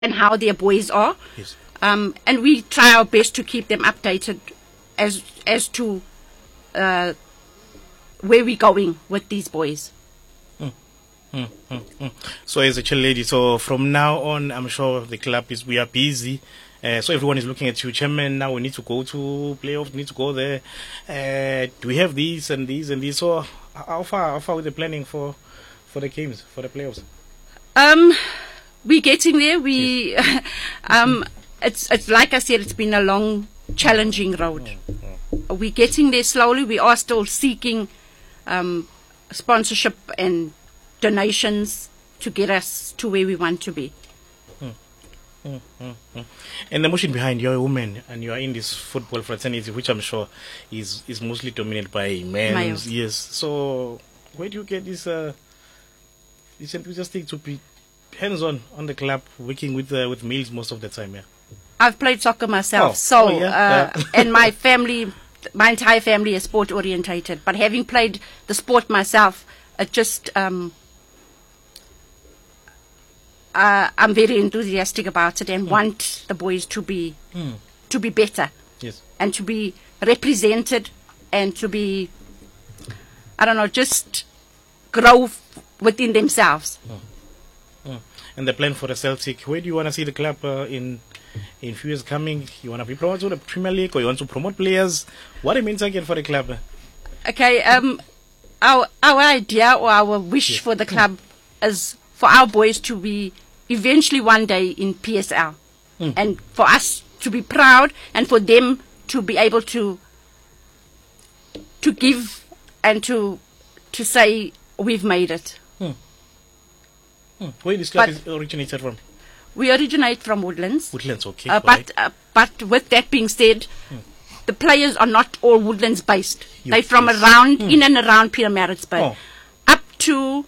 and how their boys are. Yes. And we try our best to keep them updated as to where we're going with these boys. So as a chill lady, so from now on, I'm sure the club we are busy. So everyone is looking at you, chairman. Now we need to go to playoffs. We need to go there. Do we have these and these and these? So how far with the planning for the games, for the playoffs? We're getting there. We it's like I said, it's been a long, challenging road. We're getting there slowly. We are still seeking sponsorship and donations to get us to where we want to be. And the motion behind, you're a woman and you are in this football fraternity, which I'm sure is mostly dominated by men. Males. Yes. So where do you get this enthusiastic to be hands-on on the club, working with males most of the time? Yeah. I've played soccer myself, and my entire family is sport orientated. But having played the sport myself, it just I'm very enthusiastic about it and want the boys to be better, yes, and to be represented and to be, I don't know, just grow within themselves. And the plan for the Celtic, where do you want to see the club in few years coming? You want to be promoted to the Premier League, or you want to promote players? What it means again for the club? Okay, our idea or our wish for the club is for our boys to be eventually one day in PSL, and for us to be proud, and for them to be able to give and to say we've made it. Where this club is originated from? We originate from Woodlands. Woodlands, okay. But with that being said, the players are not all Woodlands based. They're from around, in and around Pietermaritzburg, up to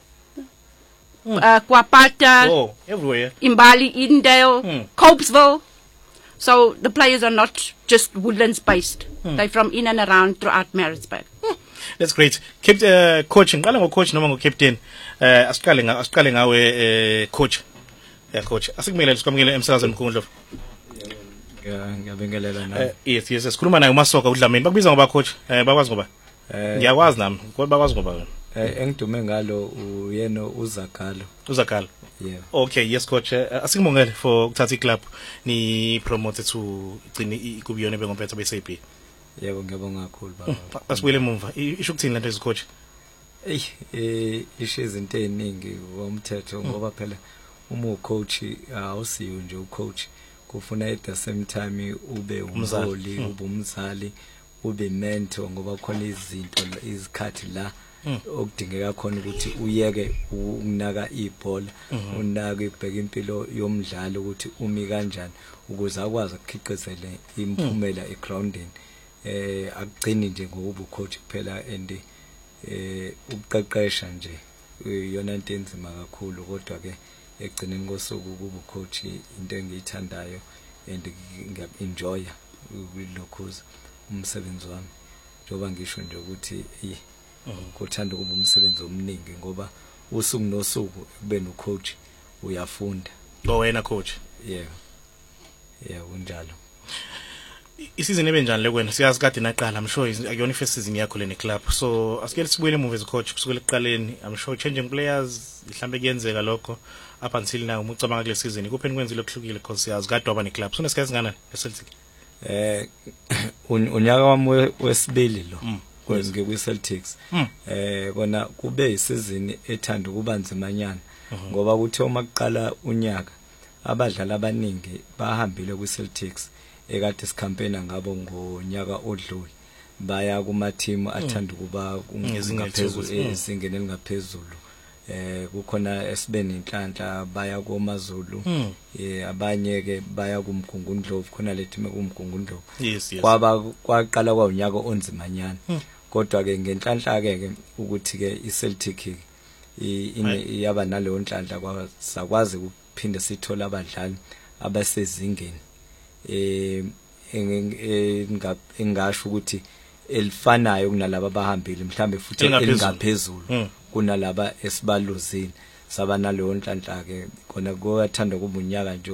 Kwapata, everywhere. Imbali, Edendale, Copesville. So the players are not just Woodlands based. They're from in and around throughout Maritzburg. That's great. Coaching, coach noma captain. Asiqale ngawe coach. Yeah, coach. Asikumele sikwamukele emsakazweni mkhulu. Ngiyabingelela nami. Yes, sikhuluma naye uMasoka uDlamini. Bakubiza ngoba coach. Bakwazi ngoba. Ngiyakwazi nami. Kodwa bakwazi ngoba wena. Engidume ngalo uyena uZakalo. Uzakalo. Yeah. Okay, yes coach. Asikubongele for ukuthatha iclub ni promote to igcine ikubiyona bengompetha beSAP. Yebo, ngiyabonga kakhulu baba. Asibuyele emumva. Isho ukuthini lento ezicoach? Isho izinto eziningi womthetho ngoba phela uma ucoach awusiyo nje ucoach, kufuna at the same time ube umholi, ube umzali, ube mentor, ngoba khona izinto izikhathi la okudingeka khona ukuthi uyeke ukunaka ibhola, unake ubheka impilo yomdlalo ukuthi umi kanjani ukuze akwazi ukukhiqizela imphumela egroundini. Akugcini nje ngokuba ucoach kuphela and ukuqeqesha nje yona into enzima kakhulu, kodwa ke egcineni kosuku kuba ucoach into engiyithandayo and ngiyaenjoya lokhuza umsebenzi wami, njoba ngisho nje ukuthi kuthanda ukuba umsebenzi omningi ngoba usuku nosuku kube no coach uyafunda. Wena coach? Yeah unjalo. Isizini ebenjani lekwena? Siyazi kade naqala, I'm sure akuyona first season yakho le club. So asikele sibuyele emuva as coach kusukela ekuqaleni. I'm sure changing players mhlambe kuyenzeka lokho up until now. Umucabanga kule season kupheni kwenzile okuhlukile because siyazi kade waba neclub. So nesikhathi singana eCeltic? Unyaka wami wesibili lo kwenze kwiCeltics. Kona kube isizini ethanda ukuba nzimanyana ngoba kuthi uma kuqala unyaka abadlali abaningi bahambile kwiCeltics ekade sicampaign ngabo ngonyaka odlule, baya kuma team athanda ukuba ngaphezulu ezingeni elingaphezulu. Kukhona esibeni inhlanhla baya koMazulu, abanye ke baya kumGungundlovu, khona le team kumGungundlovu. Yes. Kwaqala kwaunyaka onzimanyana, kodwa ke ngenhlanhla ke ukuthi ke iCeltic yaba naleyo nhlanhla kwasakwazi ukuphinde sithola abadlali abasezingeni engasho ukuthi elifanayo kunalabo abahambile, mhlambe futhi elingaphezulu kunalaba esibaluzini. saba naleyo nhlanhla ke khona kuyathanda kuba unyaka nje